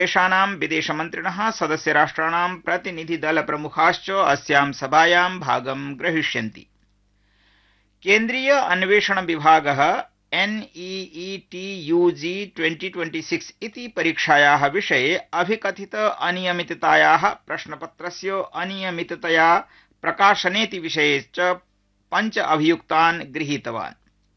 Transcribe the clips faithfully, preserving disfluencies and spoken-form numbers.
देशानां विदेशमन्त्रिणः सदस्यराष्ट्राणां प्रतिनिधिदलप्रमुखाश्च अस्यां सभायां भागं ग्रहीष्यन्ति। केन्द्रीय अन्वेषण विभागः NEET UG twenty twenty six इति परीक्षायाः विषये अभिकथित अनियमिततायाः प्रश्नपत्रस्य अनियमिततया प्रकाशनेति विषये च पञ्च अभियुक्तान् गृहीतवान्।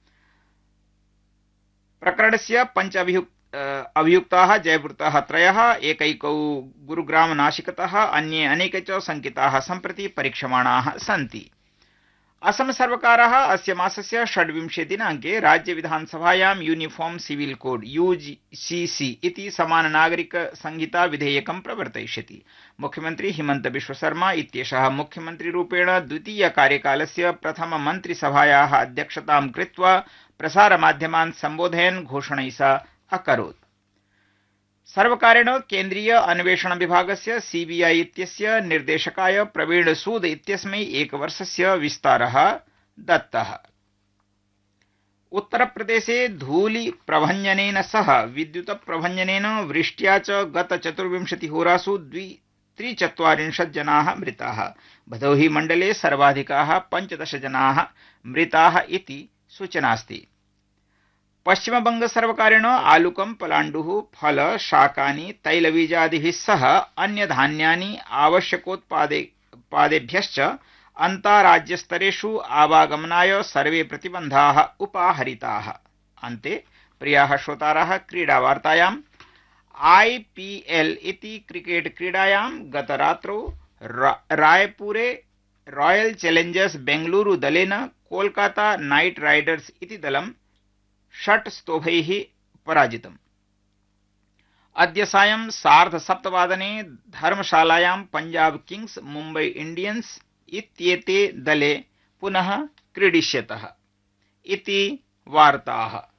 प्रकरणस्य पञ्च अभियुक्ताः जयपुरतः त्रयः, एकैकौ गुरुग्राम नासिकतः, अन्ये अनेके च शंकिताः सम्प्रति परीक्षमाणाः सन्ति। असम सर्वकारः अस्य मासस्य षड्विंशे दिनाङ्के राज्य विधानसभायां यूनिफॉर्म सिविल कोड यूसीसी इति समान नागरिक संहिता विधेयकं प्रवर्तयिष्यति। मुख्यमंत्री हिमंत बिश्व शर्मा इत्येषः मुख्यमंत्रीरूपेण द्वितीय कार्यकालस्य प्रथम मन्त्रिसभायाः अध्यक्षतां कृत्वा प्रसारमाध्यमान् सम्बोधयन् घोषणैः अकरोत्। सर्वकारेण केन्द्रीय अन्वेषण विभागस्य सीबीआई इत्यस्य निर्देशकाय प्रवीण सूद इत्यस्मै एकवर्षस्य विस्तारः दत्तः। उत्तरप्रदेशे धूलि प्रभञ्जनेन सह विद्युत प्रभञ्जनेन वृष्ट्या च गत चतुर्विंशतिहोरासु त्रिचत्वारिंशत् जनाः मृताः। भदोही मण्डले सर्वाधिकाः पञ्चदश जनाः मृताः इति सूचनास्ति। पश्चिमबंग सर्वकारेण आलुकं, पलाण्डुः, फल, शाकानि, तैलबीजादिभिः सह अन्यधान्यानि आवश्यकोत्पादेभ्यश्च अन्ताराज्यस्तरेषु आवागमनाय सर्वे प्रतिबन्धाः उपाहरिताः। अन्ते प्रियाः श्रोताराः, क्रीडावार्तायाम् आईपीएल इति क्रिकेट क्रीडायां गतरात्रौ रायपुरे रॉयल चैलेंजर्स बेंगलुरु दलेन कोलकाता नाइट राइडर्स इति दलं षट् स्तोभैः पराजितम्। अद्य सायं सार्धसप्तवादने धर्मशालायां पंजाब किंग्स मुम्बई इंडियंस इत्येते दले पुनः क्रीडिष्यतः इति वार्ताः।